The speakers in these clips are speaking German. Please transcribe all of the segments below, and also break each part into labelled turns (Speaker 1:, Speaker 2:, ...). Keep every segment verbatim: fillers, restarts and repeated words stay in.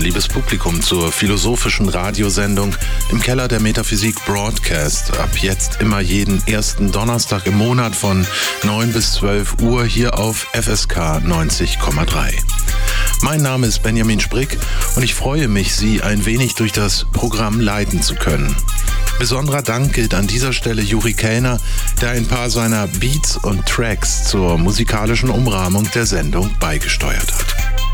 Speaker 1: liebes Publikum, zur philosophischen Radiosendung im Keller der Metaphysik Broadcast. Ab jetzt immer jeden ersten Donnerstag im Monat von neun bis zwölf Uhr hier auf F S K neunzig Komma drei. Mein Name ist Benjamin Sprick und ich freue mich, Sie ein wenig durch das Programm leiten zu können. Besonderer Dank gilt an dieser Stelle Juri Kellner, der ein paar seiner Beats und Tracks zur musikalischen Umrahmung der Sendung beigesteuert hat.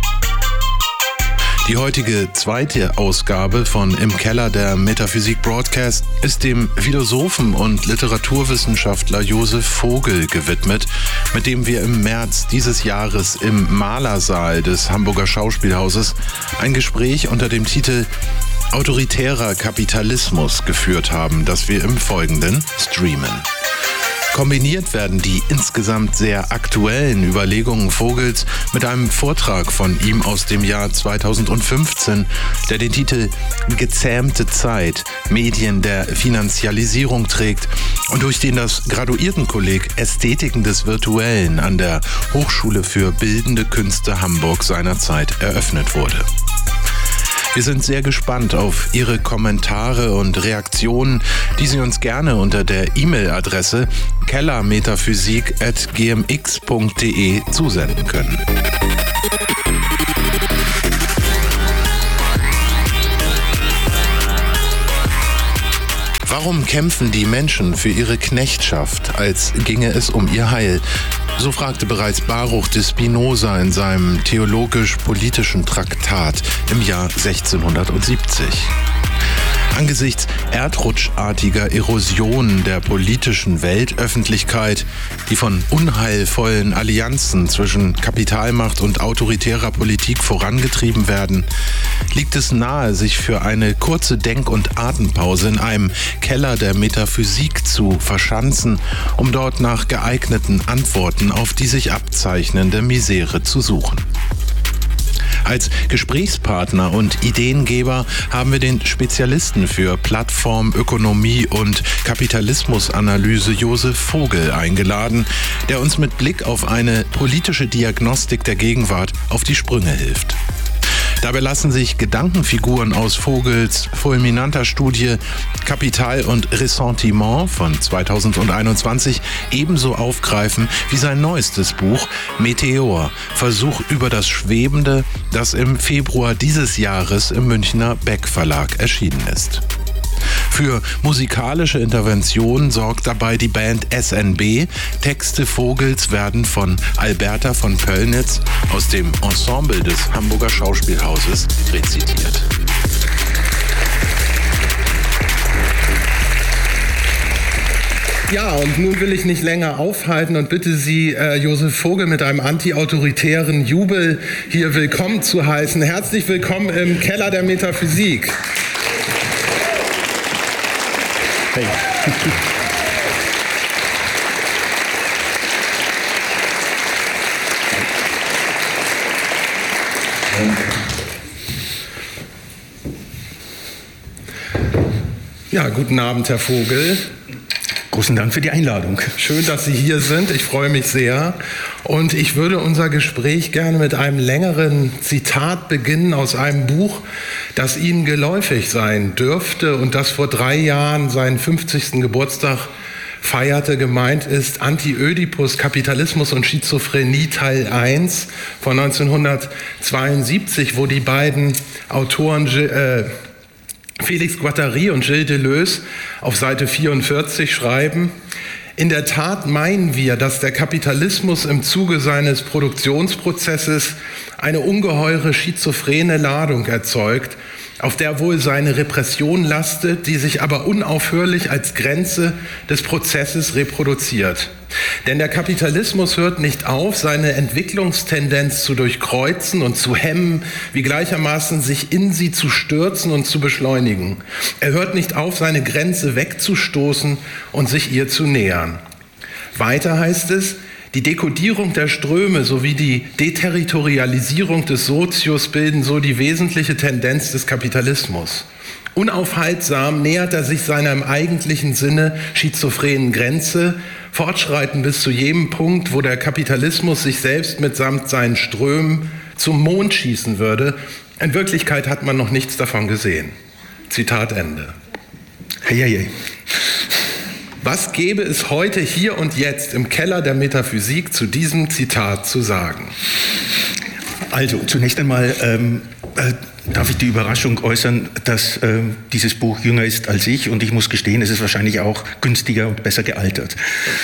Speaker 1: Die heutige zweite Ausgabe von Im Keller der Metaphysik Broadcast ist dem Philosophen und Literaturwissenschaftler Josef Vogel gewidmet, mit dem wir im März dieses Jahres im Malersaal des Hamburger Schauspielhauses ein Gespräch unter dem Titel Autoritärer Kapitalismus geführt haben, das wir im Folgenden streamen. Kombiniert werden die insgesamt sehr aktuellen Überlegungen Vogels mit einem Vortrag von ihm aus dem Jahr zweitausendfünfzehn, der den Titel Gezähmte Zeit, Medien der Finanzialisierung trägt und durch den das Graduiertenkolleg Ästhetiken des Virtuellen an der Hochschule für Bildende Künste Hamburg seinerzeit eröffnet wurde. Wir sind sehr gespannt auf Ihre Kommentare und Reaktionen, die Sie uns gerne unter der E-Mail-Adresse kellermetaphysik at g m x punkt d e zusenden können. Warum kämpfen die Menschen für ihre Knechtschaft, als ginge es um ihr Heil? So fragte bereits Baruch de Spinoza in seinem theologisch-politischen Traktat im Jahr sechzehnhundertsiebzig. Angesichts erdrutschartiger Erosionen der politischen Weltöffentlichkeit, die von unheilvollen Allianzen zwischen Kapitalmacht und autoritärer Politik vorangetrieben werden, liegt es nahe, sich für eine kurze Denk- und Atempause in einem Keller der Metaphysik zu verschanzen, um dort nach geeigneten Antworten auf die sich abzeichnende Misere zu suchen. Als Gesprächspartner und Ideengeber haben wir den Spezialisten für Plattform, Ökonomie und Kapitalismusanalyse Josef Vogel eingeladen, der uns mit Blick auf eine politische Diagnostik der Gegenwart auf die Sprünge hilft. Dabei lassen sich Gedankenfiguren aus Vogels fulminanter Studie Kapital und Ressentiment von zweitausendeinundzwanzig ebenso aufgreifen wie sein neuestes Buch Meteor, Versuch über das Schwebende, das im Februar dieses Jahres im Münchner Beck Verlag erschienen ist. Für musikalische Interventionen sorgt dabei die Band S N B. Texte Vogels werden von Alberta von Pöllnitz aus dem Ensemble des Hamburger Schauspielhauses rezitiert.
Speaker 2: Ja, und nun will ich nicht länger aufhalten und bitte Sie, äh, Josef Vogel, mit einem antiautoritären Jubel hier willkommen zu heißen. Herzlich willkommen im Keller der Metaphysik. Hey. Ja, guten Abend, Herr Vogel.
Speaker 3: Großen Dank für die Einladung.
Speaker 2: Schön, dass Sie hier sind. Ich freue mich sehr. Und ich würde unser Gespräch gerne mit einem längeren Zitat beginnen aus einem Buch, das Ihnen geläufig sein dürfte und das vor drei Jahren seinen fünfzigsten Geburtstag feierte. Gemeint ist Anti-Ödipus, Kapitalismus und Schizophrenie Teil eins von neunzehnhundertzweiundsiebzig, wo die beiden Autoren äh, Felix Guattari und Gilles Deleuze auf Seite vierundvierzig schreiben: In der Tat meinen wir, dass der Kapitalismus im Zuge seines Produktionsprozesses eine ungeheure schizophrene Ladung erzeugt, auf der wohl seine Repression lastet, die sich aber unaufhörlich als Grenze des Prozesses reproduziert. Denn der Kapitalismus hört nicht auf, seine Entwicklungstendenz zu durchkreuzen und zu hemmen, wie gleichermaßen sich in sie zu stürzen und zu beschleunigen. Er hört nicht auf, seine Grenze wegzustoßen und sich ihr zu nähern. Weiter heißt es: Die Dekodierung der Ströme sowie die Deterritorialisierung des Sozius bilden so die wesentliche Tendenz des Kapitalismus. Unaufhaltsam nähert er sich seiner im eigentlichen Sinne schizophrenen Grenze, fortschreiten bis zu jenem Punkt, wo der Kapitalismus sich selbst mitsamt seinen Strömen zum Mond schießen würde In Wirklichkeit hat man noch nichts davon gesehen. Zitat Ende.
Speaker 3: Hey, hey, hey.
Speaker 2: Was gäbe es heute, hier und jetzt im Keller der Metaphysik zu diesem Zitat zu sagen?
Speaker 3: Also, zunächst einmal ähm, äh, darf ich die Überraschung äußern, dass äh, dieses Buch jünger ist als ich, und ich muss gestehen, es ist wahrscheinlich auch günstiger und besser gealtert.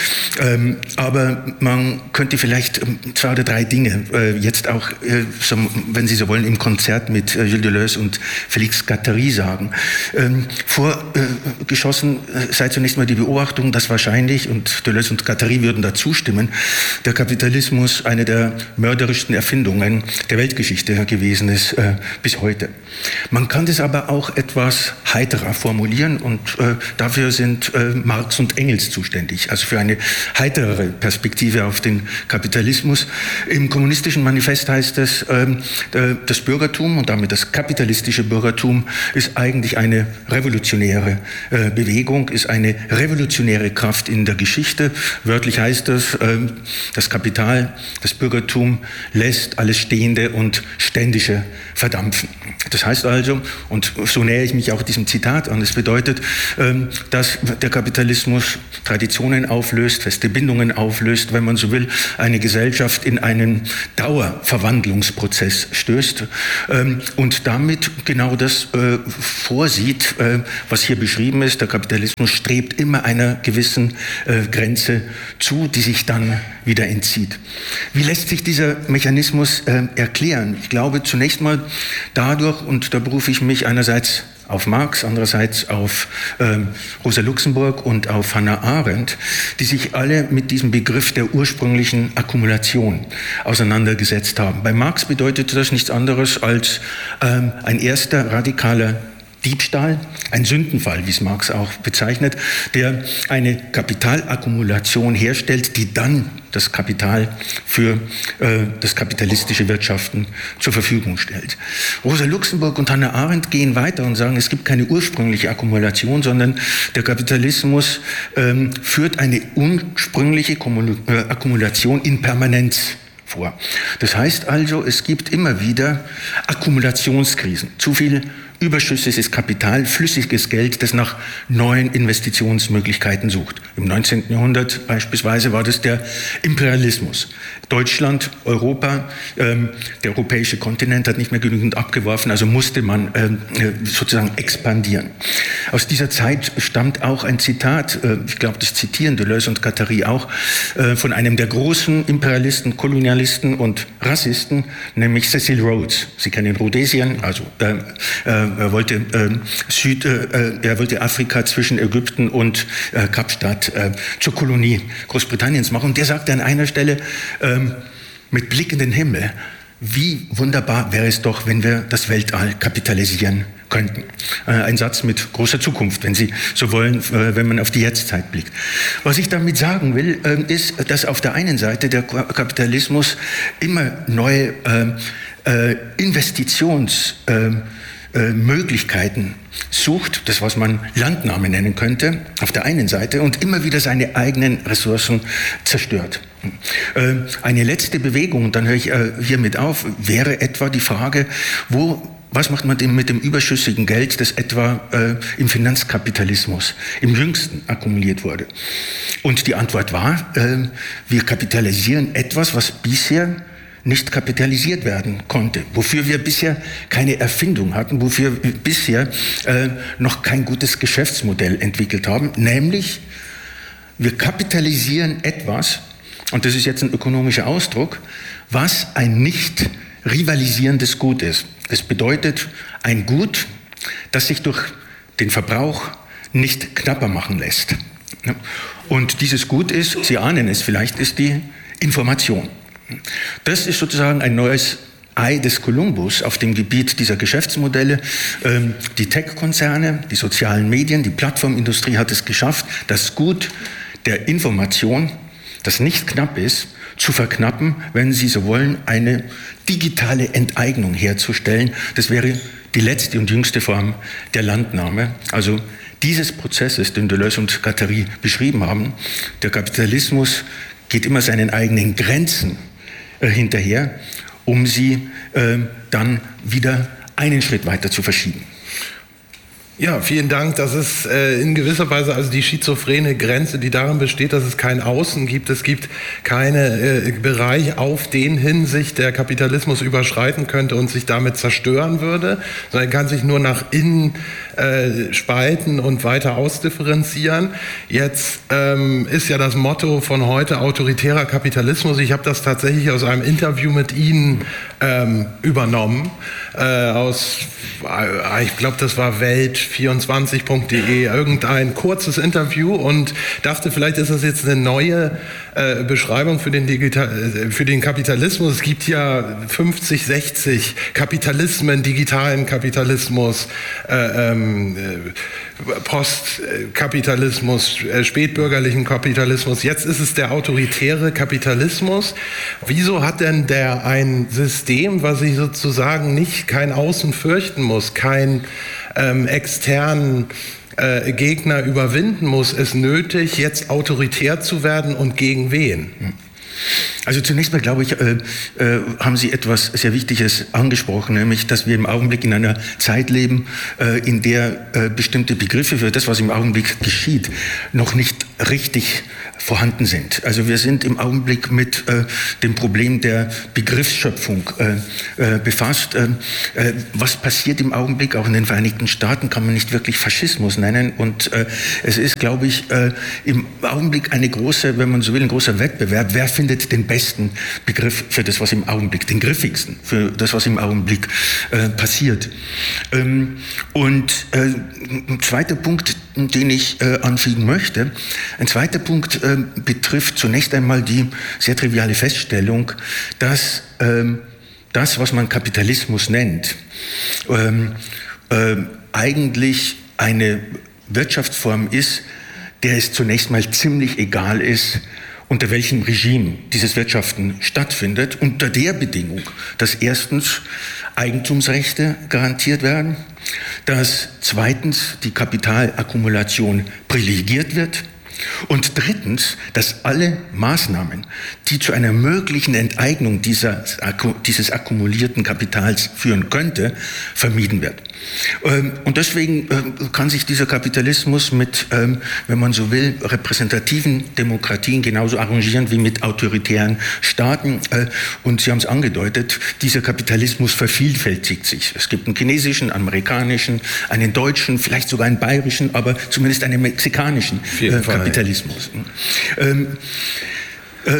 Speaker 3: Ähm, aber man könnte vielleicht ähm, zwei oder drei Dinge äh, jetzt auch, äh, so, wenn Sie so wollen, im Konzert mit äh, Gilles Deleuze und Félix Guattari sagen. Ähm, vorgeschossen äh, sei zunächst mal die Beobachtung, dass wahrscheinlich, und Deleuze und Guattari würden da zustimmen, der Kapitalismus eine der mörderischsten Erfindungen der Weltgeschichte gewesen ist, äh, bis heute. Man kann das aber auch etwas heiterer formulieren, und äh, dafür sind äh, Marx und Engels zuständig, also für eine heiterere Perspektive auf den Kapitalismus. Im Kommunistischen Manifest heißt es, äh, das Bürgertum und damit das kapitalistische Bürgertum ist eigentlich eine revolutionäre äh, Bewegung, ist eine revolutionäre Kraft in der Geschichte. Wörtlich heißt es, äh, das Kapital, das Bürgertum lässt alles Stehende und Ständische verdampfen. Das heißt also, und so nähere ich mich auch diesem Zitat an, es bedeutet, dass der Kapitalismus Traditionen auflöst, feste Bindungen auflöst, wenn man so will, eine Gesellschaft in einen Dauerverwandlungsprozess stößt und damit genau das vorsieht, was hier beschrieben ist. Der Kapitalismus strebt immer einer gewissen Grenze zu, die sich dann wieder entzieht. Wie lässt sich dieser Mechanismus erklären? Ich glaube zunächst mal dadurch, und da berufe ich mich einerseits auf Marx, andererseits auf ähm, Rosa Luxemburg und auf Hannah Arendt, die sich alle mit diesem Begriff der ursprünglichen Akkumulation auseinandergesetzt haben. Bei Marx bedeutete das nichts anderes als ähm, ein erster radikaler Diebstahl, ein Sündenfall, wie es Marx auch bezeichnet, der eine Kapitalakkumulation herstellt, die dann das Kapital für äh, das kapitalistische Wirtschaften zur Verfügung stellt. Rosa Luxemburg und Hannah Arendt gehen weiter und sagen, es gibt keine ursprüngliche Akkumulation, sondern der Kapitalismus ähm, führt eine ursprüngliche Kommunu- äh, Akkumulation in Permanenz vor. Das heißt also, es gibt immer wieder Akkumulationskrisen. Zu viel überschüssiges Kapital, flüssiges Geld, das nach neuen Investitionsmöglichkeiten sucht. Im neunzehnten Jahrhundert beispielsweise war das der Imperialismus. Deutschland, Europa, ähm, der europäische Kontinent hat nicht mehr genügend abgeworfen, also musste man ähm, sozusagen expandieren. Aus dieser Zeit stammt auch ein Zitat, äh, ich glaube, das zitieren Deleuze und Guattari auch, äh, von einem der großen Imperialisten, Kolonialisten und Rassisten, nämlich Cecil Rhodes. Sie kennen Rhodesien, also äh, äh, er wollte äh, Süd, äh, er wollte Afrika zwischen Ägypten und äh, Kapstadt äh, zur Kolonie Großbritanniens machen. Und der sagte an einer Stelle äh, mit Blick in den Himmel: Wie wunderbar wäre es doch, wenn wir das Weltall kapitalisieren könnten. Äh, ein Satz mit großer Zukunft, wenn Sie so wollen, äh, wenn man auf die Jetztzeit blickt. Was ich damit sagen will, äh, ist, dass auf der einen Seite der Kapitalismus immer neue äh, äh, Investitions äh, Möglichkeiten sucht, das was man Landnahme nennen könnte, auf der einen Seite, und immer wieder seine eigenen Ressourcen zerstört. Eine letzte Bewegung, und dann höre ich hiermit auf, wäre etwa die Frage, wo Was macht man denn mit dem überschüssigen Geld, das etwa äh, im Finanzkapitalismus im jüngsten akkumuliert wurde? Und die Antwort war, äh, wir kapitalisieren etwas, was bisher nicht kapitalisiert werden konnte, wofür wir bisher keine Erfindung hatten, wofür wir bisher äh, noch kein gutes Geschäftsmodell entwickelt haben, nämlich wir kapitalisieren etwas, und das ist jetzt ein ökonomischer Ausdruck, was ein nicht rivalisierendes Gut ist. Das bedeutet ein Gut, das sich durch den Verbrauch nicht knapper machen lässt. Und dieses Gut ist, Sie ahnen es vielleicht, ist die Information. Das ist sozusagen ein neues Ei des Kolumbus auf dem Gebiet dieser Geschäftsmodelle. Die Tech-Konzerne, die sozialen Medien, die Plattformindustrie hat es geschafft, das Gut der Information, das nicht knapp ist, zu verknappen, wenn Sie so wollen, eine digitale Enteignung herzustellen. Das wäre die letzte und jüngste Form der Landnahme. Also dieses Prozesses, den Deleuze und Guattari beschrieben haben, der Kapitalismus geht immer seinen eigenen Grenzen äh, hinterher, um sie äh, dann wieder einen Schritt weiter zu verschieben.
Speaker 2: Ja, vielen Dank. Das ist äh, in gewisser Weise also die schizophrene Grenze, die darin besteht, dass es kein Außen gibt. Es gibt keinen äh, Bereich, auf den hin sich der Kapitalismus überschreiten könnte und sich damit zerstören würde, sondern er kann sich nur nach innen äh, spalten und weiter ausdifferenzieren. Jetzt ähm, ist ja das Motto von heute autoritärer Kapitalismus. Ich habe das tatsächlich aus einem Interview mit Ihnen ähm, übernommen, äh, aus, äh, ich glaube, das war Welt vierundzwanzig punkt de, irgendein kurzes Interview, und dachte, vielleicht ist das jetzt eine neue äh, Beschreibung für den, Digital, äh, für den Kapitalismus. Es gibt ja fünfzig, sechzig Kapitalismen, digitalen Kapitalismus, äh, ähm, äh, Postkapitalismus, äh, spätbürgerlichen Kapitalismus. Jetzt ist es der autoritäre Kapitalismus. Wieso hat denn der ein System, was sich sozusagen nicht kein Außen fürchten muss, kein ähm, externen äh, Gegner überwinden muss, es nötig, jetzt autoritär zu werden, und gegen wen?
Speaker 3: Also zunächst mal, glaube ich, äh, äh, haben Sie etwas sehr Wichtiges angesprochen, nämlich, dass wir im Augenblick in einer Zeit leben, äh, in der äh, bestimmte Begriffe für das, was im Augenblick geschieht, noch nicht richtig vorhanden sind. Also wir sind im Augenblick mit äh, dem Problem der Begriffsschöpfung äh, äh, befasst. Äh, äh, was passiert im Augenblick, auch in den Vereinigten Staaten, kann man nicht wirklich Faschismus nennen. Und äh, es ist, glaube ich, äh, im Augenblick eine große, wenn man so will, ein großer Wettbewerb. Wer findet den besten Begriff für das, was im Augenblick, den griffigsten, für das, was im Augenblick äh, passiert? Ähm, und äh, ein zweiter Punkt, den ich äh, anfügen möchte, ein zweiter Punkt äh, betrifft zunächst einmal die sehr triviale Feststellung, dass ähm, das, was man Kapitalismus nennt, ähm, äh, eigentlich eine Wirtschaftsform ist, der es zunächst mal ziemlich egal ist, unter welchem Regime dieses Wirtschaften stattfindet, unter der Bedingung, dass erstens Eigentumsrechte garantiert werden, dass zweitens die Kapitalakkumulation privilegiert wird und drittens, dass alle Maßnahmen, die zu einer möglichen Enteignung dieser, dieses akkumulierten Kapitals führen könnte, vermieden wird. Und deswegen kann sich dieser Kapitalismus mit, wenn man so will, repräsentativen Demokratien genauso arrangieren wie mit autoritären Staaten. Und Sie haben es angedeutet, dieser Kapitalismus vervielfältigt sich. Es gibt einen chinesischen, amerikanischen, einen deutschen, vielleicht sogar einen bayerischen, aber zumindest einen mexikanischen Kapitalismus. Ähm, äh,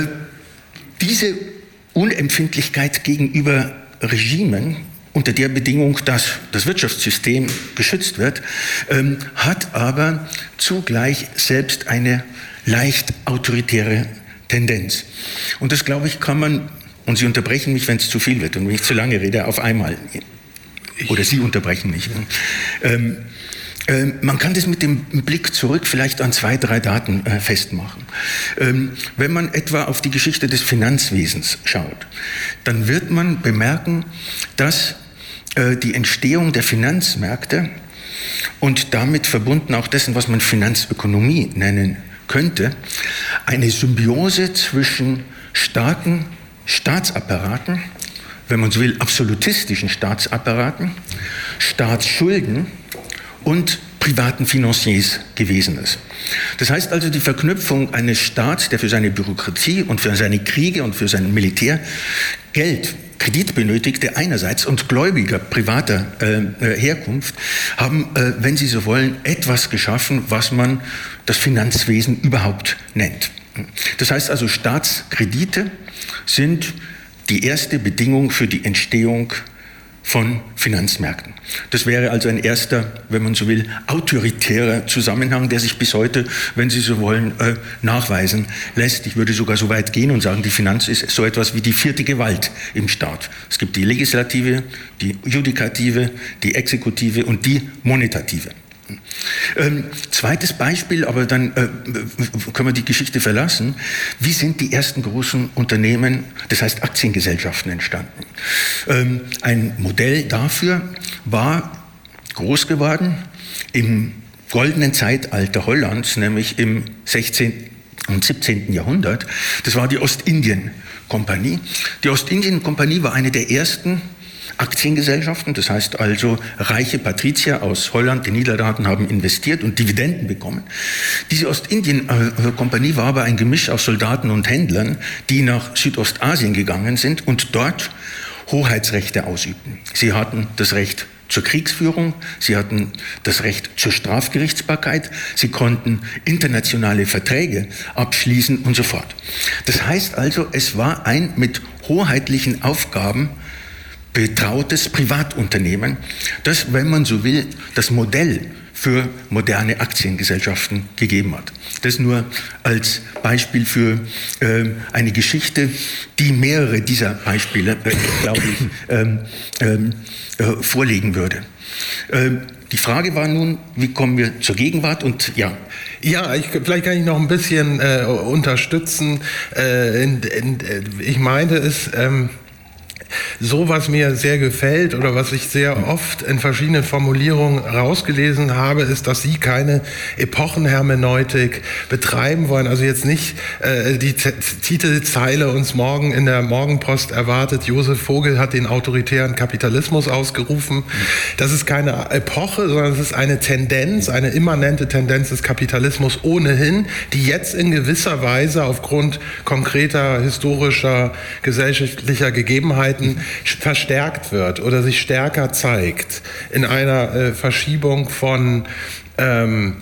Speaker 3: diese Unempfindlichkeit gegenüber Regimen, unter der Bedingung, dass das Wirtschaftssystem geschützt wird, ähm, hat aber zugleich selbst eine leicht autoritäre Tendenz. Und das, glaube ich, kann man, und Sie unterbrechen mich, wenn es zu viel wird und wenn ich zu lange rede, auf einmal. Oder Sie unterbrechen mich. Ähm, äh, man kann das mit dem Blick zurück vielleicht an zwei, drei Daten äh, festmachen. Ähm, wenn man etwa auf die Geschichte des Finanzwesens schaut, dann wird man bemerken, dass äh, die Entstehung der Finanzmärkte und damit verbunden auch dessen, was man Finanzökonomie nennen könnte, eine Symbiose zwischen starken Staatsapparaten, wenn man so will, absolutistischen Staatsapparaten, Staatsschulden und privaten Financiers gewesen ist. Das heißt also, die Verknüpfung eines Staats, der für seine Bürokratie und für seine Kriege und für sein Militär Geld, Kredit benötigte einerseits und Gläubiger privater äh, Herkunft, haben, äh, wenn Sie so wollen, etwas geschaffen, was man das Finanzwesen überhaupt nennt. Das heißt also, Staatskredite sind die erste Bedingung für die Entstehung von Finanzmärkten. Das wäre also ein erster, wenn man so will, autoritärer Zusammenhang, der sich bis heute, wenn Sie so wollen, äh, nachweisen lässt. Ich würde sogar so weit gehen und sagen, die Finanz ist so etwas wie die vierte Gewalt im Staat. Es gibt die Legislative, die Judikative, die Exekutive und die Monetative. Ähm, zweites Beispiel, aber dann äh, können wir die Geschichte verlassen. Wie sind die ersten großen Unternehmen, das heißt Aktiengesellschaften, entstanden? Ähm, ein Modell dafür war groß geworden im goldenen Zeitalter Hollands, nämlich im sechzehnten und siebzehnten Jahrhundert. Das war die Ostindien-Kompanie. Die Ostindien-Kompanie war eine der ersten Aktiengesellschaften, das heißt also reiche Patrizier aus Holland, den Niederlanden haben investiert und Dividenden bekommen. Diese Ostindien-Kompanie war aber ein Gemisch aus Soldaten und Händlern, die nach Südostasien gegangen sind und dort Hoheitsrechte ausübten. Sie hatten das Recht zur Kriegsführung, sie hatten das Recht zur Strafgerichtsbarkeit, sie konnten internationale Verträge abschließen und so fort. Das heißt also, es war ein mit hoheitlichen Aufgaben betrautes Privatunternehmen, das, wenn man so will, das Modell für moderne Aktiengesellschaften gegeben hat. Das nur als Beispiel für äh, eine Geschichte, die mehrere dieser Beispiele, äh, glaube ich, ähm, ähm, äh, vorlegen würde. Ähm, die Frage war nun, wie kommen wir zur Gegenwart? Und ja.
Speaker 2: Ja, ich, vielleicht kann ich noch ein bisschen äh, unterstützen. Äh, in, in, ich meinte es... Ähm So, was mir sehr gefällt oder was ich sehr oft in verschiedenen Formulierungen rausgelesen habe, ist, dass Sie keine Epochenhermeneutik betreiben wollen. Also jetzt nicht äh, die Z- Titelzeile uns morgen in der Morgenpost erwartet, Josef Vogel hat den autoritären Kapitalismus ausgerufen. Das ist keine Epoche, sondern es ist eine Tendenz, eine immanente Tendenz des Kapitalismus ohnehin, die jetzt in gewisser Weise aufgrund konkreter historischer, gesellschaftlicher Gegebenheiten verstärkt wird oder sich stärker zeigt in einer äh, Verschiebung von ähm,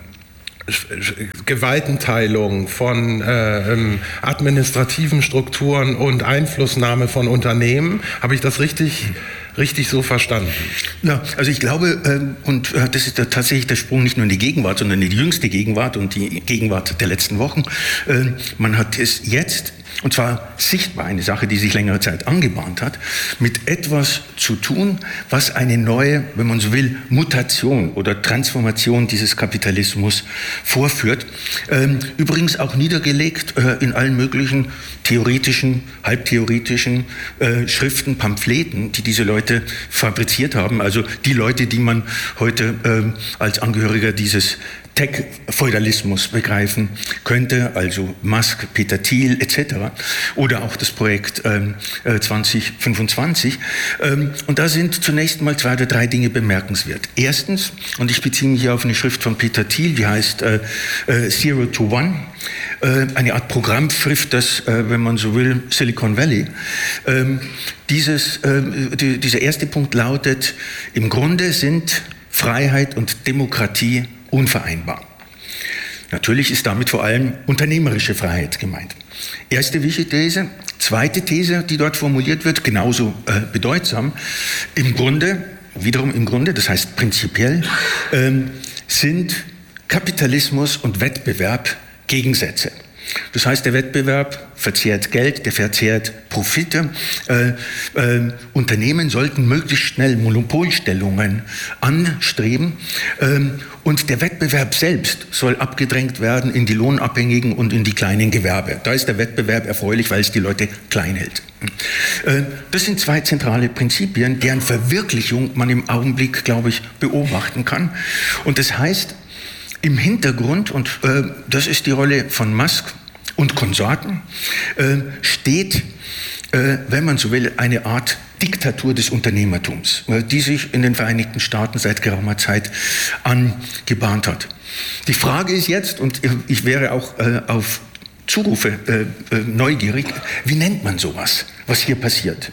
Speaker 2: Gewaltenteilung, von äh, ähm, administrativen Strukturen und Einflussnahme von Unternehmen. Habe ich das richtig, richtig so verstanden?
Speaker 3: Ja, also ich glaube, ähm, und äh, das ist der, tatsächlich der Sprung nicht nur in die Gegenwart, sondern in die jüngste Gegenwart und die Gegenwart der letzten Wochen. Äh, man hat es jetzt, und zwar sichtbar eine Sache, die sich längere Zeit angebahnt hat, mit etwas zu tun, was eine neue, wenn man so will, Mutation oder Transformation dieses Kapitalismus vorführt. Ähm, übrigens auch niedergelegt äh, in allen möglichen theoretischen, halbtheoretischen äh, Schriften, Pamphleten, die diese Leute fabriziert haben. Also die Leute, die man heute äh, als Angehöriger dieses Tech-Feudalismus begreifen könnte, also Musk, Peter Thiel et cetera oder auch das Projekt ähm, zwanzig fünfundzwanzig. Ähm, und da sind zunächst mal zwei oder drei Dinge bemerkenswert. Erstens, und ich beziehe mich hier auf eine Schrift von Peter Thiel, die heißt äh, äh, Zero to One, äh, eine Art Programmschrift, das, äh, wenn man so will, Silicon Valley. Ähm, dieses, äh, die, dieser erste Punkt lautet, im Grunde sind Freiheit und Demokratie unvereinbar. Natürlich ist damit vor allem unternehmerische Freiheit gemeint. Erste wichtige These. Zweite These, die dort formuliert wird, genauso äh, bedeutsam. Im Grunde, wiederum im Grunde, das heißt prinzipiell, ähm, sind Kapitalismus und Wettbewerb Gegensätze. Das heißt, der Wettbewerb verzehrt Geld, der verzehrt Profite. Äh, äh, Unternehmen sollten möglichst schnell Monopolstellungen anstreben. Ähm, und der Wettbewerb selbst soll abgedrängt werden in die Lohnabhängigen und in die kleinen Gewerbe. Da ist der Wettbewerb erfreulich, weil es die Leute klein hält. Äh, das sind zwei zentrale Prinzipien, deren Verwirklichung man im Augenblick, glaube ich, beobachten kann. Und das heißt, im Hintergrund, und äh, das ist die Rolle von Musk und Konsorten, äh, steht, äh, wenn man so will, eine Art Diktatur des Unternehmertums, äh, die sich in den Vereinigten Staaten seit geraumer Zeit angebahnt hat. Die Frage ist jetzt, und ich wäre auch äh, auf Zurufe äh, äh, neugierig, wie nennt man sowas, was hier passiert?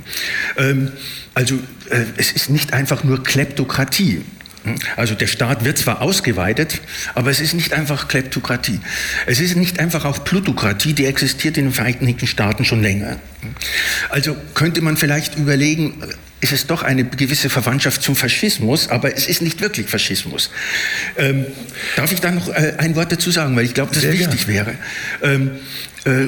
Speaker 3: Ähm, also äh, es ist nicht einfach nur Kleptokratie. Also der Staat wird zwar ausgeweitet, aber es ist nicht einfach Kleptokratie. Es ist nicht einfach auch Plutokratie, die existiert in den Vereinigten Staaten schon länger. Also könnte man vielleicht überlegen, ist es doch eine gewisse Verwandtschaft zum Faschismus, aber es ist nicht wirklich Faschismus. Ähm, darf ich da noch äh, ein Wort dazu sagen, weil ich glaube, das Sehr wichtig gern. wäre. Ähm, äh,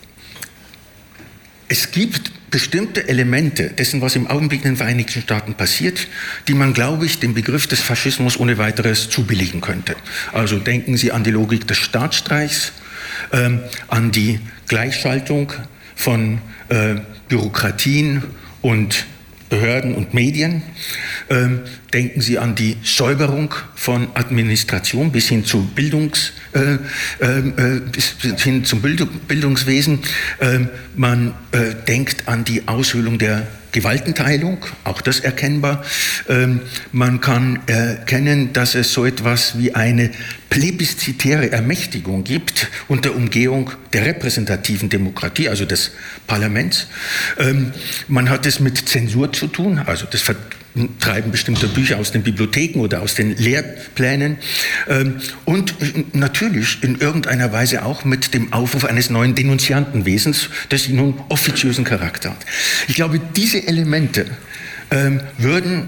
Speaker 3: es gibt bestimmte Elemente dessen, was im Augenblick in den Vereinigten Staaten passiert, die man, glaube ich, dem Begriff des Faschismus ohne weiteres zubilligen könnte. Also denken Sie an die Logik des Staatsstreichs, ähm, an die Gleichschaltung von äh, Bürokratien und Behörden und Medien. Ähm, denken Sie an die Säuberung von Administration bis hin zu Bildungs, äh, äh, bis hin zum Bildung, Bildungswesen. Ähm, man äh, denkt an die Aushöhlung der Gewaltenteilung, auch das erkennbar. Ähm, man kann erkennen, dass es so etwas wie eine plebiszitäre Ermächtigung gibt unter Umgehung der repräsentativen Demokratie, also des Parlaments. Ähm, man hat es mit Zensur zu tun, also das Vertreiben bestimmter Bücher aus den Bibliotheken oder aus den Lehrplänen ähm, und natürlich in irgendeiner Weise auch mit dem Aufruf eines neuen Denunziantenwesens, das nun offiziösen Charakter hat. Ich glaube, diese Elemente ähm, würden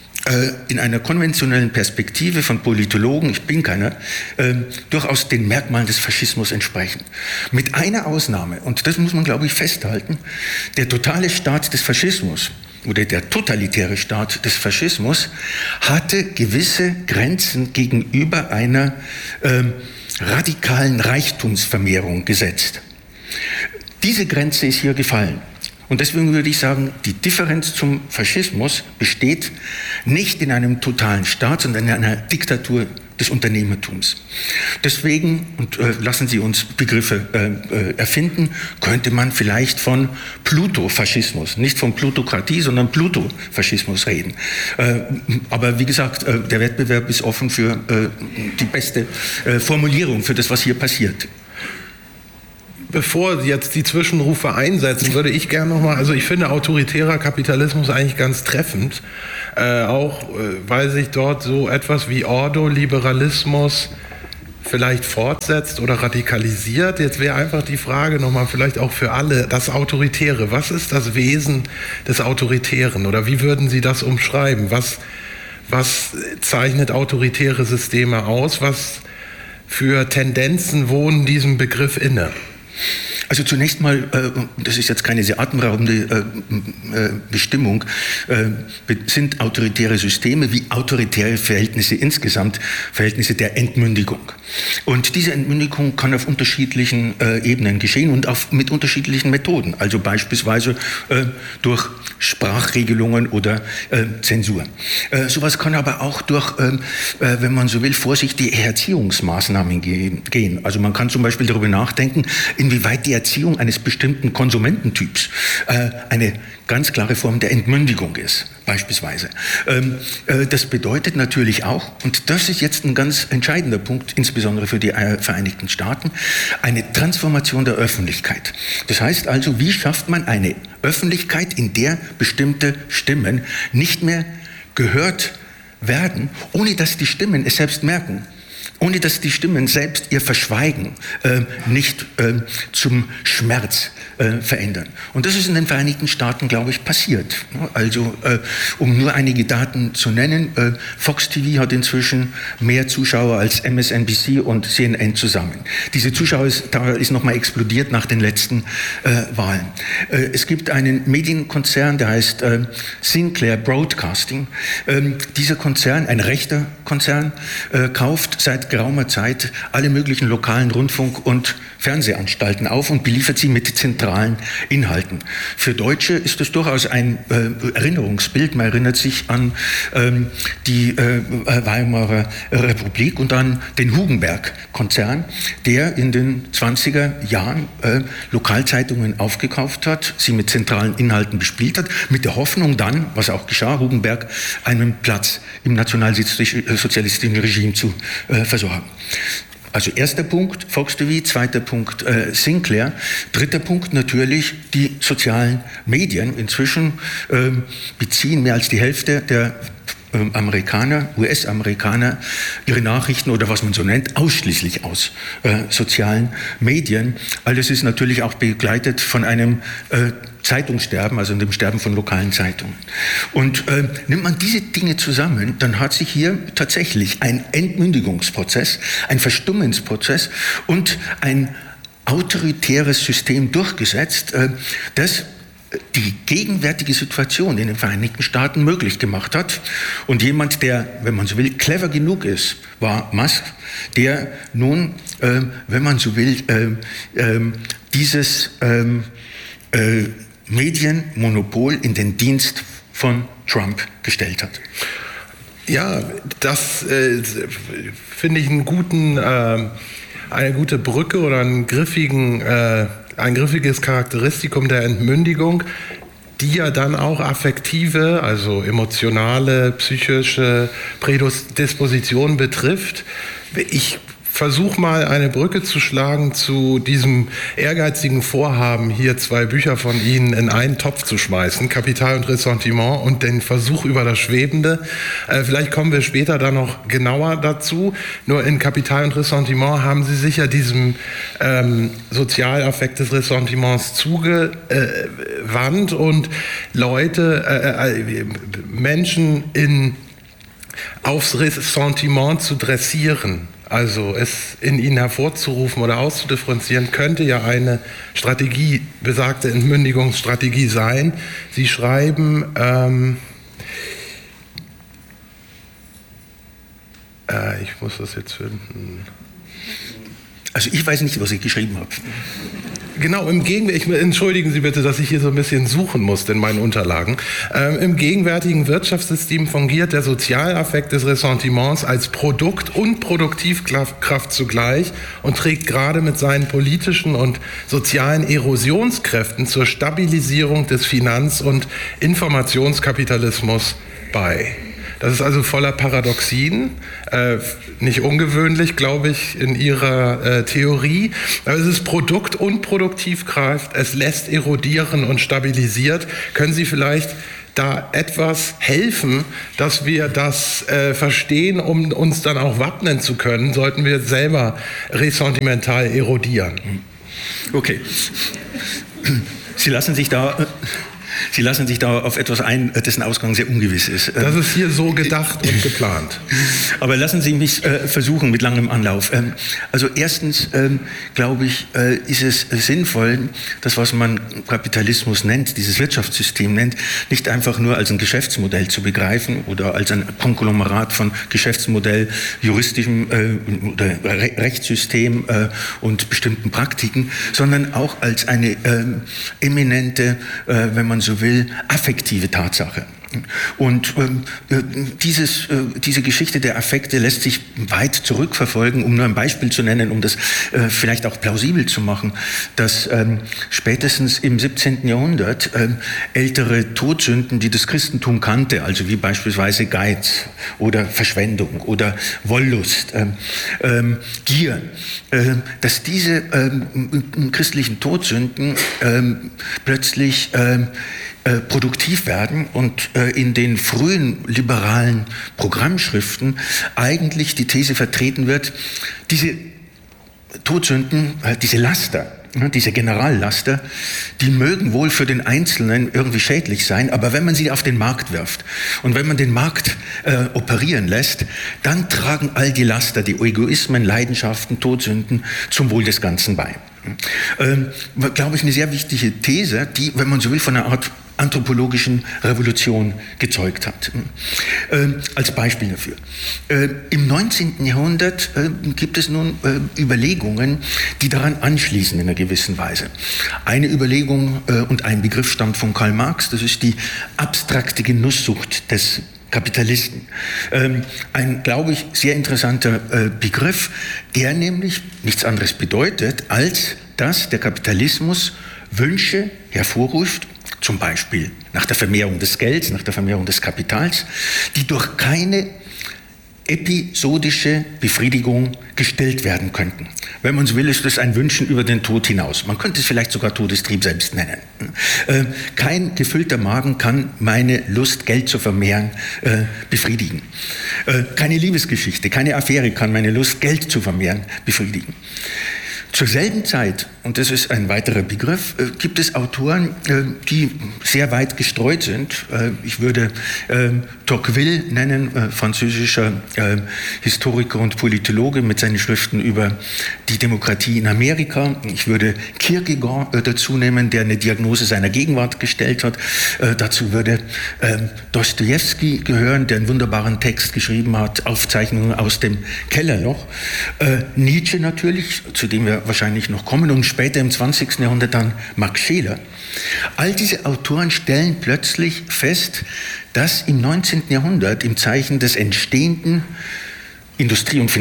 Speaker 3: in einer konventionellen Perspektive von Politologen, ich bin keiner, äh, durchaus den Merkmalen des Faschismus entsprechen. Mit einer Ausnahme, und das muss man, glaube ich, festhalten, der totale Staat des Faschismus oder der totalitäre Staat des Faschismus hatte gewisse Grenzen gegenüber einer äh, radikalen Reichtumsvermehrung gesetzt. Diese Grenze ist hier gefallen. Und deswegen würde ich sagen, die Differenz zum Faschismus besteht nicht in einem totalen Staat, sondern in einer Diktatur des Unternehmertums. Deswegen, und äh, lassen Sie uns Begriffe äh, erfinden, könnte man vielleicht von Pluto-Faschismus, nicht von Plutokratie, sondern Pluto-Faschismus reden. Äh, aber wie gesagt, äh, der Wettbewerb ist offen für äh, die beste äh, Formulierung für das, was hier passiert.
Speaker 2: Bevor Sie jetzt die Zwischenrufe einsetzen, würde ich gerne nochmal, also ich finde autoritärer Kapitalismus eigentlich ganz treffend, äh, auch äh, weil sich dort so etwas wie Ordoliberalismus vielleicht fortsetzt oder radikalisiert. Jetzt wäre einfach die Frage nochmal vielleicht auch für alle, das Autoritäre, was ist das Wesen des Autoritären oder wie würden Sie das umschreiben? Was, was zeichnet autoritäre Systeme aus? Was für Tendenzen wohnen diesem Begriff inne?
Speaker 3: Also zunächst mal, äh, das ist jetzt keine sehr atemberaubende äh, äh, Bestimmung, äh, sind autoritäre Systeme wie autoritäre Verhältnisse insgesamt Verhältnisse der Entmündigung. Und diese Entmündigung kann auf unterschiedlichen äh, Ebenen geschehen und auf, mit unterschiedlichen Methoden, also beispielsweise äh, durch Sprachregelungen oder äh, Zensur. Äh, sowas kann aber auch durch, äh, wenn man so will, vorsichtige Erziehungsmaßnahmen ge- gehen. Also man kann zum Beispiel darüber nachdenken, inwieweit die Erziehung eines bestimmten Konsumententyps äh, eine ganz klare Form der Entmündigung ist, beispielsweise. Ähm, äh, das bedeutet natürlich auch, und das ist jetzt ein ganz entscheidender Punkt, insbesondere für die äh, Vereinigten Staaten, eine Transformation der Öffentlichkeit. Das heißt also, wie schafft man eine Öffentlichkeit, in der bestimmte Stimmen nicht mehr gehört werden, ohne dass die Stimmen es selbst merken, ohne dass die Stimmen selbst ihr Verschweigen äh, nicht äh, zum Schmerz äh, verändern. Und das ist in den Vereinigten Staaten, glaube ich, passiert. Also, äh, um nur einige Daten zu nennen, äh, Fox T V hat inzwischen mehr Zuschauer als M S N B C und C N N zusammen. Diese Zuschauerzahl ist nochmal explodiert nach den letzten äh, Wahlen. Äh, es gibt einen Medienkonzern, der heißt äh, Sinclair Broadcasting. Äh, dieser Konzern, ein rechter Konzern, äh, kauft seit geraumer Zeit alle möglichen lokalen Rundfunk- und Fernsehanstalten auf und beliefert sie mit zentralen Inhalten. Für Deutsche ist das durchaus ein äh, Erinnerungsbild. Man erinnert sich an ähm, die äh, Weimarer Republik und an den Hugenberg-Konzern, der in den zwanziger Jahren äh, Lokalzeitungen aufgekauft hat, sie mit zentralen Inhalten bespielt hat, mit der Hoffnung dann, was auch geschah, Hugenberg einen Platz im nationalsozialistischen Regime zu äh, versorgen. Also erster Punkt, Fox T V, zweiter Punkt, äh, Sinclair, dritter Punkt natürlich die sozialen Medien. Inzwischen äh, beziehen mehr als die Hälfte der äh, Amerikaner, U S-Amerikaner, ihre Nachrichten oder was man so nennt, ausschließlich aus äh, sozialen Medien. Alles ist natürlich auch begleitet von einem äh, Zeitungssterben, also dem Sterben von lokalen Zeitungen. Und äh, nimmt man diese Dinge zusammen, dann hat sich hier tatsächlich ein Entmündigungsprozess, ein Verstummensprozess und ein autoritäres System durchgesetzt, äh, das die gegenwärtige Situation in den Vereinigten Staaten möglich gemacht hat. Und jemand, der, wenn man so will, clever genug ist, war Musk, der nun, äh, wenn man so will, äh, äh, dieses äh, äh, Medienmonopol in den Dienst von Trump gestellt hat.
Speaker 2: Ja, das äh, finde ich einen guten, äh, eine gute Brücke oder einen griffigen, äh, ein griffiges Charakteristikum der Entmündigung. die ja dann auch affektive, also emotionale, psychische Prädispositionen betrifft. Ich versuche mal eine Brücke zu schlagen zu diesem ehrgeizigen Vorhaben, hier zwei Bücher von Ihnen in einen Topf zu schmeißen, Kapital und Ressentiment, und den Versuch über das Schwebende. Äh, vielleicht kommen wir später da noch genauer dazu. Nur in Kapital und Ressentiment haben Sie sich ja diesem ähm, Sozialaffekt des Ressentiments zugewandt und Leute, äh, äh, Menschen in, aufs Ressentiment zu dressieren. Also es in ihnen hervorzurufen oder auszudifferenzieren, könnte ja eine Strategie, besagte Entmündigungsstrategie sein. Sie schreiben, ähm, äh, ich muss das jetzt finden.
Speaker 3: Also ich weiß nicht, was ich geschrieben habe.
Speaker 2: Genau, im Gegenwärtigen, entschuldigen Sie bitte, dass ich hier so ein bisschen suchen musste in meinen Unterlagen. Ähm, Im gegenwärtigen Wirtschaftssystem fungiert der Sozialaffekt des Ressentiments als Produkt und Produktivkraft zugleich und trägt gerade mit seinen politischen und sozialen Erosionskräften zur Stabilisierung des Finanz- und Informationskapitalismus bei. Das ist also voller Paradoxien, äh, nicht ungewöhnlich, glaube ich, in Ihrer äh, Theorie. Aber es ist Produkt und Produktivkraft, es lässt erodieren und stabilisiert. Können Sie vielleicht da etwas helfen, dass wir das äh, verstehen, um uns dann auch wappnen zu können, sollten wir selber ressentimental erodieren?
Speaker 3: Okay. Sie lassen sich da... Sie lassen sich da auf etwas ein, dessen Ausgang sehr ungewiss ist.
Speaker 2: Das ist hier so gedacht und geplant.
Speaker 3: Aber lassen Sie mich äh, versuchen mit langem Anlauf. Ähm, also erstens ähm, glaube ich, äh, ist es sinnvoll, das, was man Kapitalismus nennt, dieses Wirtschaftssystem nennt, nicht einfach nur als ein Geschäftsmodell zu begreifen oder als ein Konglomerat von Geschäftsmodell, juristischem äh, oder Re Rechtssystem äh, und bestimmten Praktiken, sondern auch als eine äh, eminente, äh, wenn man so will, affektive Tatsache. Und äh, dieses, äh, diese Geschichte der Affekte lässt sich weit zurückverfolgen, um nur ein Beispiel zu nennen, um das äh, vielleicht auch plausibel zu machen, dass ähm, spätestens im siebzehnten Jahrhundert äh, ältere Todsünden, die das Christentum kannte, also wie beispielsweise Geiz oder Verschwendung oder Wollust, äh, äh, Gier, äh, dass diese äh, christlichen Todsünden äh, plötzlich äh, Äh, produktiv werden und äh, in den frühen liberalen Programmschriften eigentlich die These vertreten wird, diese Todsünden, äh, diese Laster, äh, diese Generallaster, die mögen wohl für den Einzelnen irgendwie schädlich sein, aber wenn man sie auf den Markt wirft und wenn man den Markt äh, operieren lässt, dann tragen all die Laster, die Egoismen, Leidenschaften, Todsünden zum Wohl des Ganzen bei. Ähm, glaube ich, eine sehr wichtige These, die, wenn man so will, von einer Art anthropologischen Revolution gezeugt hat. Ähm, als Beispiel dafür. Äh, Im neunzehnten Jahrhundert äh, gibt es nun äh, Überlegungen, die daran anschließen in einer gewissen Weise. Eine Überlegung äh, und ein Begriff stammt von Karl Marx, das ist die abstrakte Genusssucht des Kapitalisten. Ähm, ein, glaube ich, sehr interessanter äh, Begriff, der nämlich nichts anderes bedeutet, als dass der Kapitalismus Wünsche hervorruft, zum Beispiel nach der Vermehrung des Gelds, nach der Vermehrung des Kapitals, die durch keine episodische Befriedigung gestillt werden könnten. Wenn man so will, ist das ein Wünschen über den Tod hinaus. Man könnte es vielleicht sogar Todestrieb selbst nennen. Äh, kein gefüllter Magen kann meine Lust, Geld zu vermehren, äh, befriedigen. Äh, keine Liebesgeschichte, keine Affäre kann meine Lust, Geld zu vermehren, befriedigen. Zur selben Zeit, und das ist ein weiterer Begriff, äh, gibt es Autoren, äh, die sehr weit gestreut sind. Äh, ich würde äh, Tocqueville nennen, äh, französischer äh, Historiker und Politologe mit seinen Schriften über die Demokratie in Amerika. Ich würde Kierkegaard äh, dazu nehmen, der eine Diagnose seiner Gegenwart gestellt hat. Äh, dazu würde äh, Dostojewski gehören, der einen wunderbaren Text geschrieben hat, Aufzeichnungen aus dem Kellerloch. Äh, Nietzsche natürlich, zu dem wir wahrscheinlich noch kommen, und später im zwanzigsten Jahrhundert dann Max Scheler. All diese Autoren stellen plötzlich fest, dass im neunzehnten Jahrhundert im Zeichen des entstehenden Industrie- und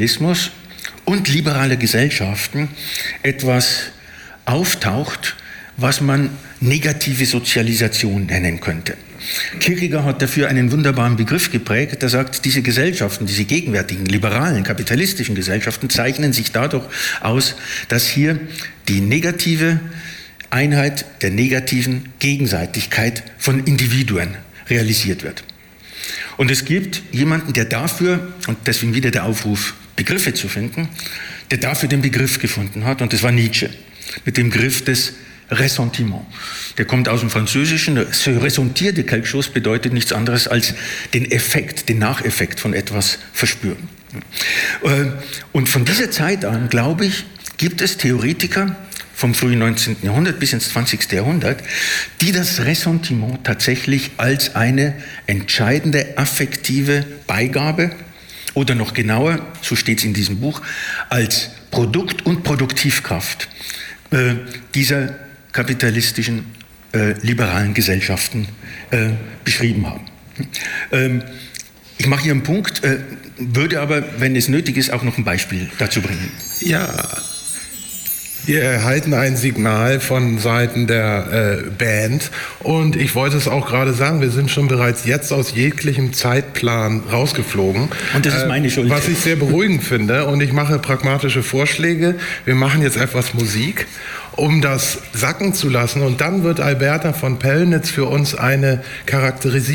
Speaker 3: Finanzkapitalismus und liberaler Gesellschaften etwas auftaucht, was man negative Sozialisation nennen könnte. Kierkegaard hat dafür einen wunderbaren Begriff geprägt, der sagt, diese Gesellschaften, diese gegenwärtigen, liberalen, kapitalistischen Gesellschaften zeichnen sich dadurch aus, dass hier die negative Einheit der negativen Gegenseitigkeit von Individuen realisiert wird. Und es gibt jemanden, der dafür, und deswegen wieder der Aufruf, Begriffe zu finden, der dafür den Begriff gefunden hat, und das war Nietzsche, mit dem Begriff des Ressentiment. Der kommt aus dem Französischen. Se ressentir de quelque chose bedeutet nichts anderes als den Effekt, den Nacheffekt von etwas verspüren. Und von dieser Zeit an, glaube ich, gibt es Theoretiker vom frühen neunzehnten Jahrhundert bis ins zwanzigste Jahrhundert, die das Ressentiment tatsächlich als eine entscheidende affektive Beigabe oder noch genauer, so steht es in diesem Buch, als Produkt und Produktivkraft äh, dieser kapitalistischen, äh, liberalen Gesellschaften äh, beschrieben haben. Ähm, ich mache hier einen Punkt, äh, würde aber, wenn es nötig ist, auch noch ein Beispiel dazu bringen.
Speaker 2: Ja, wir erhalten ein Signal von Seiten der äh, Band und ich wollte es auch gerade sagen, wir sind schon bereits jetzt aus jeglichem Zeitplan rausgeflogen.
Speaker 3: Und das ist meine Schuld.
Speaker 2: Äh, was ich sehr beruhigend finde, und ich mache pragmatische Vorschläge. Wir machen jetzt etwas Musik, um das sacken zu lassen, und dann wird Alberta von Pellnitz für uns eine Charakterisierung